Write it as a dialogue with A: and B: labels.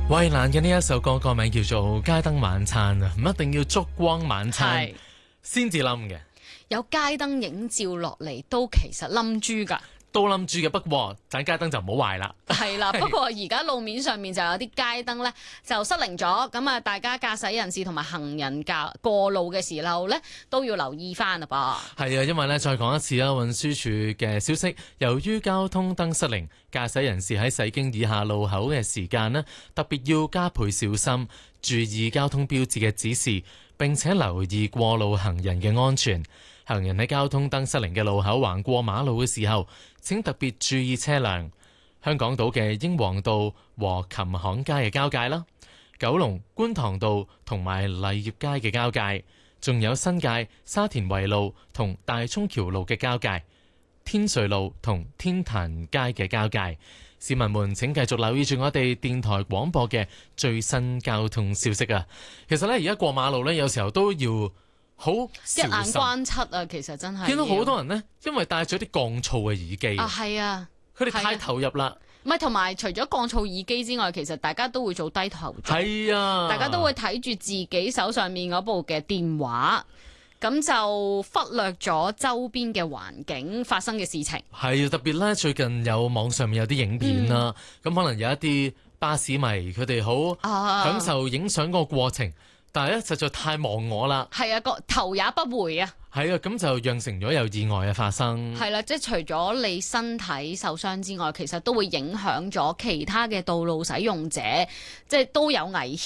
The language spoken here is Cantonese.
A: 衛蘭嘅呢一首歌個名叫做《街燈晚餐》啊，唔一定要燭光晚餐先至冧嘅，
B: 有街燈影照落嚟都其實冧豬㗎。
A: 都冧住嘅，不過盞街燈就唔好壞啦。
B: 係啦，不過而家路面上面就有啲街燈呢就失靈咗，咁啊大家駕駛人士同埋行人過路嘅時候呢都要留意翻啦噃。
A: 係啊，因為呢，再講一次啦，運輸署嘅消息，由於交通燈失靈，駕駛人士喺駛經以下路口嘅時間呢，特別要加倍小心，注意交通標誌嘅指示，並且留意過路行人嘅安全。行人喺交通燈失靈嘅路口橫過馬路嘅時候，請特別注意車輛。香港島嘅英皇道和琴行街嘅交界啦，九龍觀塘道同埋勵業街嘅交界，仲有新界沙田圍路同大涌橋路嘅交界，天瑞路同天壇街嘅交界。市民們請繼續留意住我哋電台廣播嘅最新交通消息啊！其實呢，而家過馬路呢，有時候都要好
B: 一眼關七啊，其實真係
A: 見到好多人呢，因為戴咗啲降噪嘅耳機
B: 啊，係啊，
A: 佢哋太投入啦。
B: 唔係，同埋除咗降噪耳機之外，其實大家都會做低頭族。
A: 係啊，大
B: 家都會睇住自己手上面嗰部嘅電話，咁就忽略咗周邊嘅環境發生嘅事情。
A: 係特別咧，最近有網上面有啲影片啦，咁可能有一啲巴士迷佢哋好享受影相嗰個過程。但係咧，實在太忘我啦。
B: 係啊，個頭也不回啊。
A: 係啊，咁就釀成咗有意外嘅發生。
B: 係啦，即係除咗你身體受傷之外，其實都會影響咗其他嘅道路使用者，即係都有危險